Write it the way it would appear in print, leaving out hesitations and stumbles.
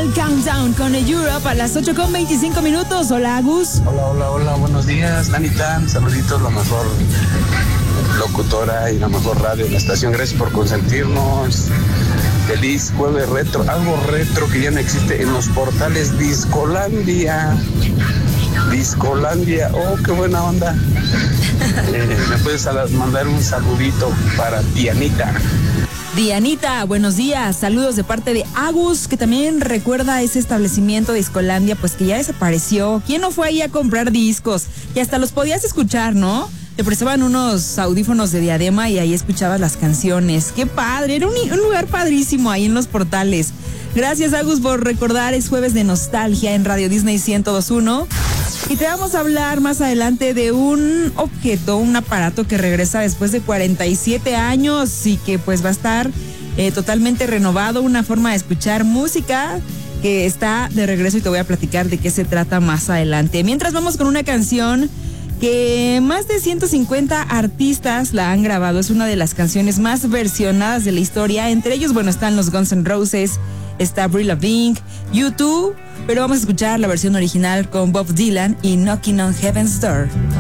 Final Countdown con Europe a las 8:25. Hola, Agus. Hola, buenos días, Anita. Saluditos, la mejor locutora y la mejor radio en la estación. Gracias por consentirnos. Feliz jueves retro, algo retro que ya no existe en los portales Discolandia. Oh, qué buena onda. ¿Me puedes mandar un saludito para Dianita? Dianita, buenos días, saludos de parte de Agus, que también recuerda ese establecimiento de Discolandia, pues que ya desapareció. ¿Quién no fue ahí a comprar discos? Y hasta los podías escuchar, ¿no? Te prestaban unos audífonos de diadema y ahí escuchabas las canciones. ¡Qué padre! Era un lugar padrísimo ahí en los portales. Gracias, Agus, por recordar. Es jueves de nostalgia en Radio Disney 102.1. Y te vamos a hablar más adelante de un objeto, un aparato que regresa después de 47 años y que pues va a estar totalmente renovado, una forma de escuchar música que está de regreso y te voy a platicar de qué se trata más adelante. Mientras vamos con una canción que más de 150 artistas la han grabado, es una de las canciones más versionadas de la historia, entre ellos, bueno, están los Guns N' Roses, está Avril Lavigne, U2, pero vamos a escuchar la versión original con Bob Dylan y Knocking on Heaven's Door.